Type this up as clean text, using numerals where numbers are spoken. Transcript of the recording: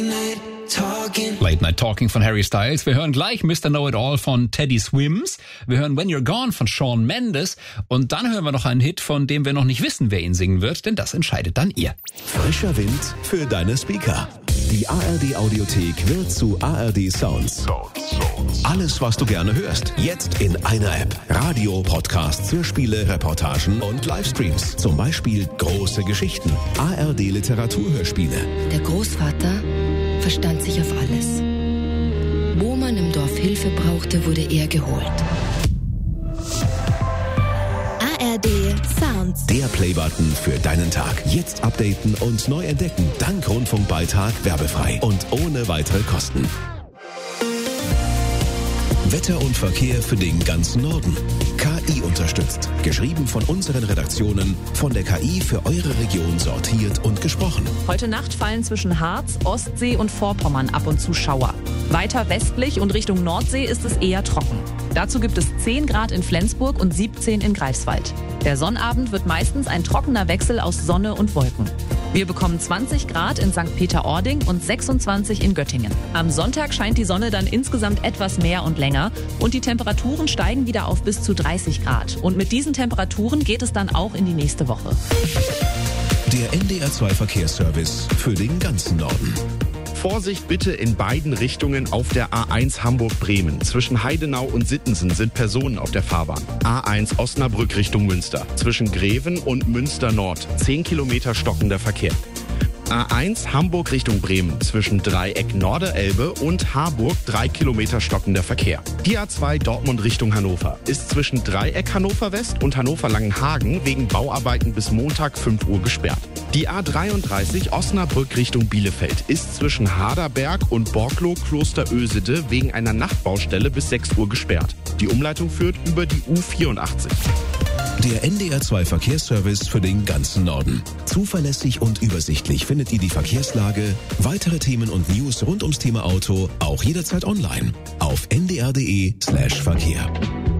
Late Night Talking von Harry Styles. Wir hören gleich Mr. Know-It-All von Teddy Swims. Wir hören When You're Gone von Shawn Mendes. Und dann hören wir noch einen Hit, von dem wir noch nicht wissen, wer ihn singen wird, denn das entscheidet dann ihr. Frischer Wind für deine Speaker. Die ARD-Audiothek wird zu ARD Sounds. Alles, was du gerne hörst, jetzt in einer App. Radio, Podcasts, Hörspiele, Reportagen und Livestreams. Zum Beispiel Große Geschichten, ARD-Literaturhörspiele. Der Großvater verstand sich auf alles. Wo man im Dorf Hilfe brauchte, wurde er geholt. ARD Sounds. Der Playbutton für deinen Tag. Jetzt updaten und neu entdecken. Dank Rundfunkbeitrag werbefrei und ohne weitere Kosten. Wetter und Verkehr für den ganzen Norden. KI unterstützt. Geschrieben von unseren Redaktionen, von der KI für eure Region sortiert und gesprochen. Heute Nacht fallen zwischen Harz, Ostsee und Vorpommern ab und zu Schauer. Weiter westlich und Richtung Nordsee ist es eher trocken. Dazu gibt es 10 Grad in Flensburg und 17 in Greifswald. Der Sonnabend wird meistens ein trockener Wechsel aus Sonne und Wolken. Wir bekommen 20 Grad in St. Peter-Ording und 26 in Göttingen. Am Sonntag scheint die Sonne dann insgesamt etwas mehr und länger und die Temperaturen steigen wieder auf bis zu 30 Grad. Und mit diesen Temperaturen geht es dann auch in die nächste Woche. Der NDR2 Verkehrsservice für den ganzen Norden. Vorsicht bitte in beiden Richtungen auf der A1 Hamburg-Bremen. Zwischen Heidenau und Sittensen sind Personen auf der Fahrbahn. A1 Osnabrück Richtung Münster. Zwischen Greven und Münster Nord. 10 Kilometer stockender Verkehr. A1 Hamburg Richtung Bremen. Zwischen Dreieck Norderelbe und Harburg 3 Kilometer stockender Verkehr. Die A2 Dortmund Richtung Hannover ist zwischen Dreieck Hannover West und Hannover Langenhagen wegen Bauarbeiten bis Montag 5 Uhr gesperrt. Die A33 Osnabrück Richtung Bielefeld ist zwischen Harderberg und Borglow Kloster Ösede wegen einer Nachtbaustelle bis 6 Uhr gesperrt. Die Umleitung führt über die U84. Der NDR2 Verkehrsservice für den ganzen Norden. Zuverlässig und übersichtlich findet ihr die Verkehrslage, weitere Themen und News rund ums Thema Auto auch jederzeit online auf ndr.de/Verkehr.